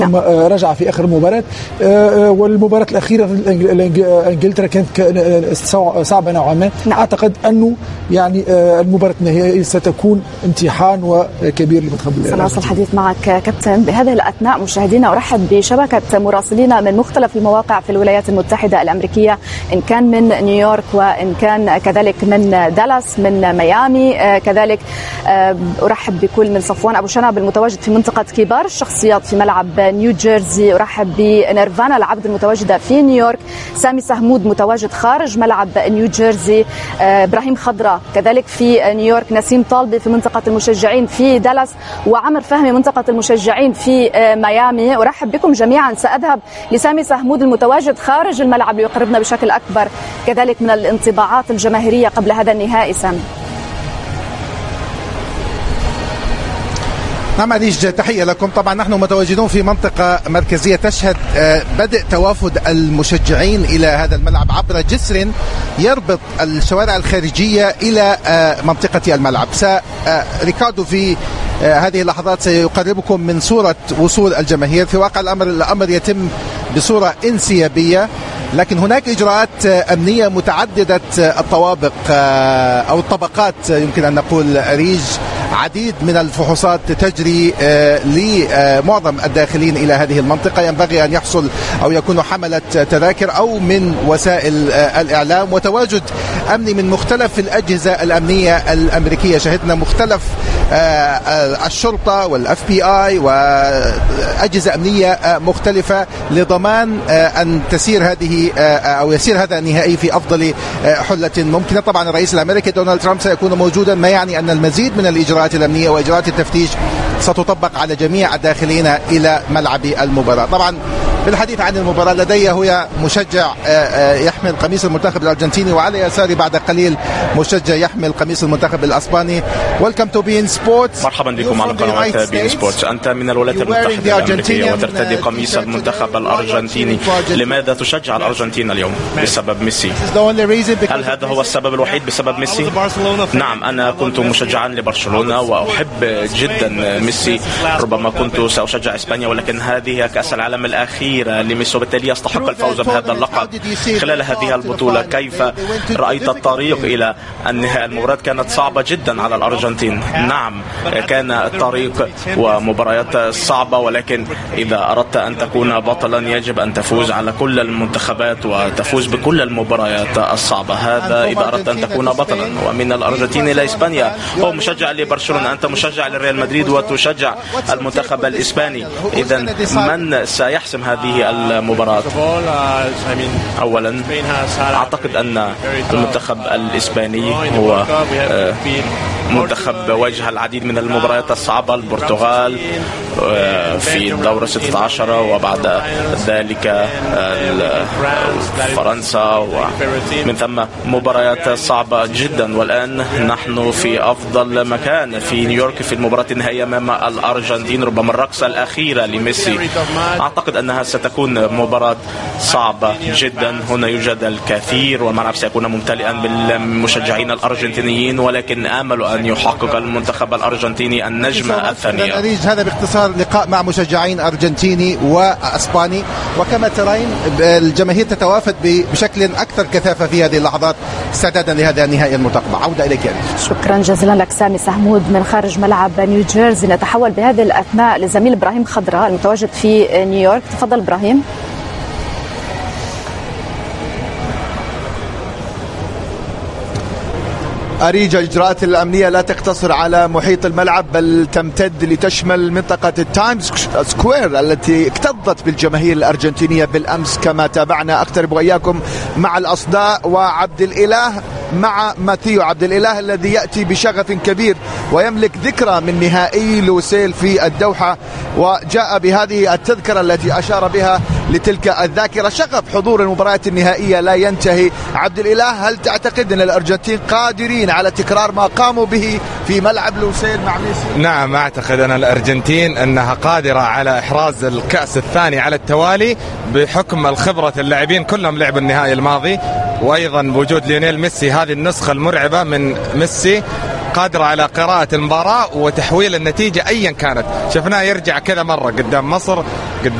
ثم رجع في آخر المباراة. والمباراة الأخيرة إنجلترا كانت صعبة نوعا ما. أعتقد أنه يعني المباراة النهائية ستكون امتحان وكبير لمنتخب الأرجنتين. سنواصل الحديث معك كابتن. بهذه الأثناء مشاهدينا أرحب بشبكة مراسلين من مختلف المواقع في الولايات المتحدة الأمريكية، إن كان من نيويورك وإن كان كذلك من دالاس، من ميامي كذلك. أرحب بكل من صفوان أبو شنب المتواجد في منطقة كبار الشخصيات في ملعب نيو جيرسي. أرحب بنيرفانا العبد المتواجدة في نيويورك، سامي سهمود متواجد خارج ملعب نيو جيرسي، إبراهيم خضرة كذلك في نيويورك، نسيم طالبي في منطقة المشجعين في دالاس، وعمر فهمي منطقة المشجعين في ميامي. أرحب بكم جميعا. سأذهب لسامي سهمود المتواجد خارج الملعب ليقربنا بشكل أكبر كذلك من الانطباعات الجماهيرية قبل هذا النهائي. سامي. نعم عديش، تحية لكم. طبعا نحن متواجدون في منطقة مركزية تشهد بدء توافد المشجعين إلى هذا الملعب عبر جسر يربط الشوارع الخارجية إلى منطقة الملعب. ريكاردو في هذه اللحظات سيقربكم من صورة وصول الجماهير. في واقع الأمر يتم بصورة انسيابية، لكن هناك إجراءات أمنية متعددة الطوابق أو الطبقات يمكن أن نقول أريج. عديد من الفحوصات تجري لمعظم الداخلين إلى هذه المنطقة. ينبغي أن يحصل أو يكونوا حملة تذاكر أو من وسائل الإعلام، وتواجد أمني من مختلف الأجهزة الأمنية الأمريكية. شهدنا مختلف الشرطة والFBI وأجهزة أمنية مختلفة لضمان أن تسير هذه أو يسير هذا النهائي في أفضل حلة ممكنة. طبعا الرئيس الأمريكي دونالد ترامب سيكون موجودا، ما يعني أن المزيد من الإجراءات الأمنية وإجراءات التفتيش ستطبق على جميع الداخلين إلى ملعب المباراة. طبعا بالحديث عن المباراة لدي هو مشجع يحمل قميص المنتخب الأرجنتيني، وعلى يساري بعد قليل مشجع يحمل قميص المنتخب الإسباني. Welcome to beIN Sports. مرحبا بكم على قناة beIN Sports. أنت من الولايات المتحدة الأمريكية وترتدي قميص المنتخب الأرجنتيني. لماذا تشجع الأرجنتين اليوم؟ بسبب ميسي. هل هذا هو السبب الوحيد بسبب ميسي؟ نعم، أنا كنت مشجعا لبرشلونة وأحب جدا ميسي. ربما كنت سأشجع إسبانيا، ولكن هذه كأس العالم الأخيرة لميسي، وبالتالي يستحق الفوز بهذا اللقب. خلال هذه البطولة كيف رأيت الطريق إلى النهائي؟ المباراة كانت صعبة جدا على الأرجنتين. نعم، كان الطريق ومباريات صعبة، ولكن إذا أردت أن تكون بطلا يجب أن تفوز على كل المنتخبات وتفوز بكل المباريات الصعبة. هذا إذا أردت أن تكون بطلا. ومن الأرجنتين إلى إسبانيا، هو مشجع لبرشلونة، أنت مشجع لريال مدريد وتشجع المنتخب الإسباني. إذا من سيحسم هذه المباراة؟ أولا أعتقد أن المنتخب الإسباني هو منتخب واجه العديد من المباريات الصعبة. البرتغال في الدورة 16، وبعد ذلك فرنسا، ومن ثم مباريات صعبة جدا. والآن نحن في أفضل مكان في نيويورك في المباراة النهائية أمام الأرجنتين. ربما الرقصة الأخيرة لميسي. أعتقد أنها ستكون مباراة صعبة جدا. هنا يوجد الكثير والملعب سيكون ممتلئا بالمشجعين الأرجنتينيين، ولكن آمل أن يحقق المنتخب الأرجنتيني النجمة الثانية. هذا باختصار لقاء مع مشجعين أرجنتيني وأسباني، وكما ترين الجماهير تتوافد بشكل أكثر كثافة في هذه اللحظات استعدادا لهذا النهائي المتقبل. عودة إليك يعني. شكرا جزيلا لك سامي سهمود من خارج ملعب نيو جيرسي. نتحول بهذه الأثناء لزميل إبراهيم خضراء المتواجد في نيويورك. تفضل إبراهيم. أريج الإجراءات الأمنية لا تقتصر على محيط الملعب، بل تمتد لتشمل منطقة التايمز سكوير التي اكتظت بالجماهير الأرجنتينية بالأمس كما تابعنا. أقترب وإياكم مع الأصداء وعبد الإله، مع ماثيو عبد الإله الذي يأتي بشغف كبير ويملك ذكرى من نهائي لوسيل في الدوحة، وجاء بهذه التذكرة التي أشار بها لتلك الذاكرة. شغف حضور المباريات النهائية لا ينتهي. عبد الإله، هل تعتقد أن الأرجنتين قادرين على تكرار ما قاموا به في ملعب لوسيل مع ميسي؟ نعم، أعتقد أن الأرجنتين أنها قادرة على إحراز الكأس الثاني على التوالي بحكم الخبرة. اللاعبين كلهم لعبوا النهائي الماضي، وأيضا بوجود ليونيل ميسي، هذه النسخة المرعبة من ميسي قادرة على قراءة المباراة وتحويل النتيجة أيا كانت. شفناه يرجع كذا مرة قدام مصر،